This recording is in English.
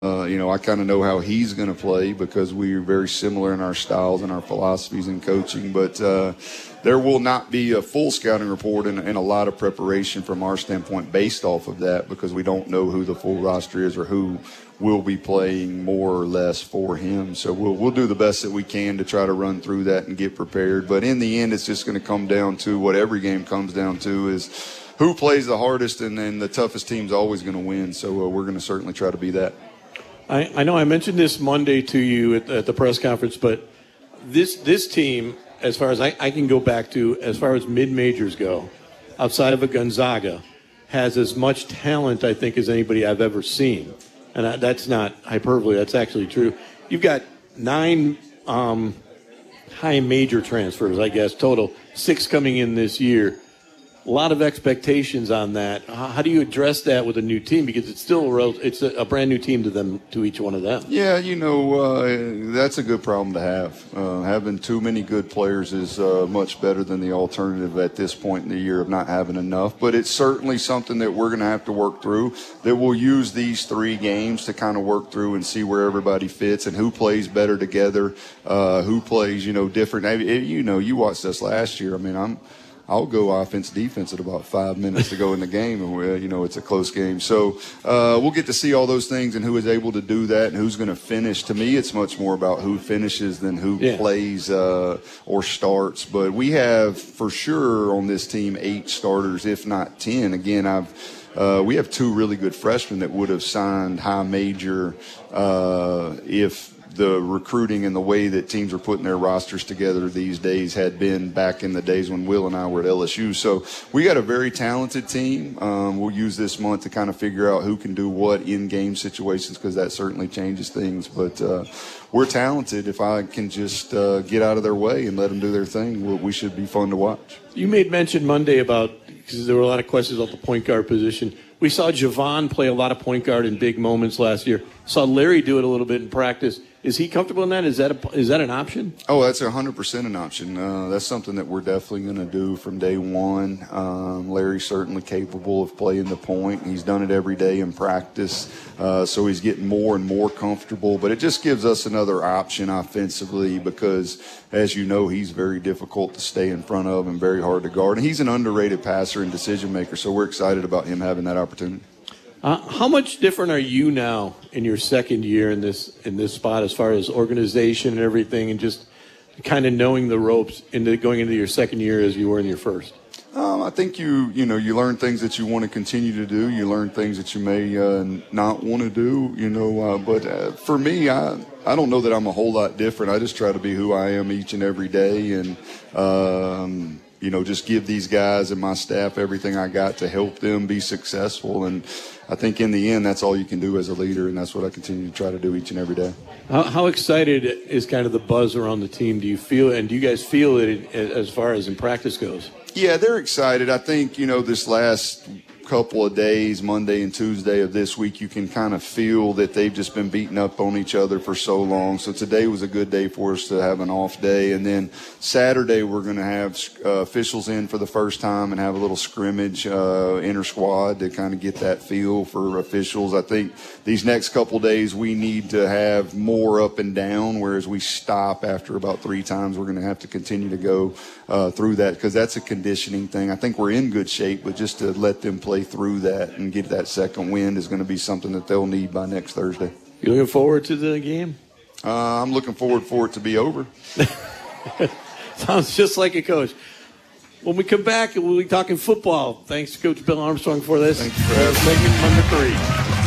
I kind of know how he's going to play because we're very similar in our styles and our philosophies in coaching. But there will not be a full scouting report and a lot of preparation from our standpoint based off of that because we don't know who the full roster is or who will be playing more or less for him. So we'll do the best that we can to try to run through that and get prepared. But in the end, it's just going to come down to what every game comes down to is who plays the hardest, and then the toughest team's always going to win. So we're going to certainly try to be that. I know I mentioned this Monday to you at the press conference, but this team, as far as I can go back to, as far as mid-majors go, outside of a Gonzaga, has as much talent, I think, as anybody I've ever seen. And that's not hyperbole. That's actually true. You've got 9 high major transfers, I guess, total, 6 coming in this year. A lot of expectations on that. How do you address that with a new team? Because it's still it's a brand new team to each one of them. Yeah, that's a good problem to have. Having too many good players is much better than the alternative at this point in the year of not having enough. But it's certainly something that we're going to have to work through, that we'll use these 3 games to kind of work through and see where everybody fits and who plays better together, who plays, different. You watched us last year. I mean, I'll go offense, defense at about 5 minutes to go in the game, and it's a close game. So we'll get to see all those things and who is able to do that and who's going to finish. To me, it's much more about who finishes than who plays or starts. But we have, for sure, on this team 8 starters, if not 10. Again, we have 2 really good freshmen that would have signed high major if the recruiting and the way that teams are putting their rosters together these days had been back in the days when Will and I were at LSU. So we got a very talented team. We'll use this month to kind of figure out who can do what in game situations because that certainly changes things. But we're talented. If I can just get out of their way and let them do their thing, we should be fun to watch. You made mention Monday because there were a lot of questions about the point guard position. We saw Javon play a lot of point guard in big moments last year. Saw Larry do it a little bit in practice. Is he comfortable in that? Is that an option? Oh, that's 100% an option. That's something that we're definitely going to do from day one. Larry's certainly capable of playing the point. He's done it every day in practice, so he's getting more and more comfortable. But it just gives us another option offensively because, as you know, he's very difficult to stay in front of and very hard to guard. And he's an underrated passer and decision maker, so we're excited about him having that opportunity. How much different are you now in your second year in this spot as far as organization and everything, and just kind of knowing the ropes going into your second year as you were in your first? I think you learn things that you want to continue to do. You learn things that you may not want to do. But for me, I don't know that I'm a whole lot different. I just try to be who I am each and every day, and just give these guys and my staff everything I got to help them be successful. And I think in the end, that's all you can do as a leader, and that's what I continue to try to do each and every day. How excited is kind of the buzz around the team? Do you feel, and do you guys feel it as far as in practice goes? Yeah, they're excited. I think, this last couple of days, Monday and Tuesday of this week, you can kind of feel that they've just been beating up on each other for so long. So today was a good day for us to have an off day. And then Saturday, we're going to have officials in for the first time and have a little scrimmage, inter squad to kind of get that feel for officials. I think these next couple of days, we need to have more up and down, whereas we stop after about 3 times. We're going to have to continue to go through that because that's a conditioning thing. I think we're in good shape, but just to let them play through that and get that second wind is going to be something that they'll need by next Thursday. You looking forward to the game? I'm looking forward for it to be over. Sounds just like a coach. When we come back, we'll be talking football. Thanks to Coach Bill Armstrong for this. Thanks for having me. Segment number 3.